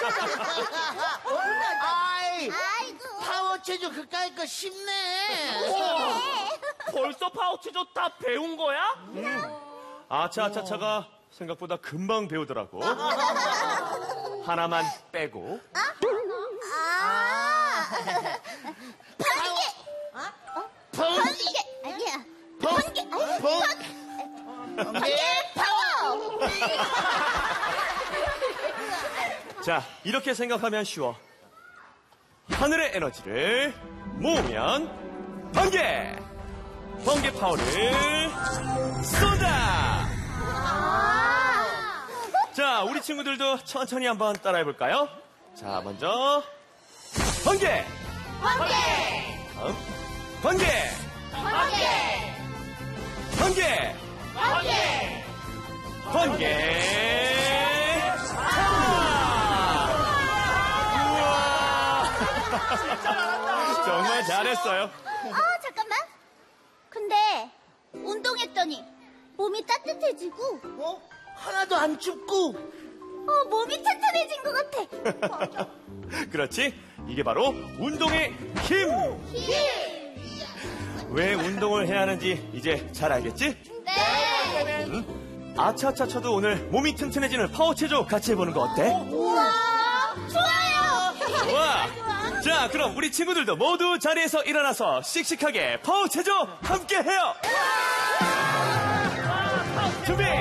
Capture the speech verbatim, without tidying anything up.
아이, 아이고. 파워체조 그까이 거 쉽네. 벌써 파워체조 다 배운 거야? 아차아차차가 생각보다 금방 배우더라고. 하나만 빼고. 아. 번개. 번개. 번개. 아니야. 번- 번개. 아니, 번- 번개 파워. 자, 이렇게 생각하면 쉬워. 하늘의 에너지를 모으면 번개! 번개 파워를 쏜다! 자, 우리 친구들도 천천히 한번 따라해볼까요? 자, 먼저 번개! 번개. 다음 번개! 번개. 번개! 번개. 번개! 정말 잘했어요. 어, 잠깐만. 근데 운동했더니 몸이 따뜻해지고 어? 하나도 안 춥고. 어, 몸이 튼튼해진 것 같아. 그렇지? 이게 바로 운동의 힘! 힘. 왜 운동을 해야 하는지 이제 잘 알겠지? 네. 응? 아차아차쳐도 오늘 몸이 튼튼해지는 파워체조 같이 해보는 거 어때? 우와, 좋아요. 좋아! 자, 그럼 우리 친구들도 모두 자리에서 일어나서 씩씩하게 파워체조 함께 해요! 준비!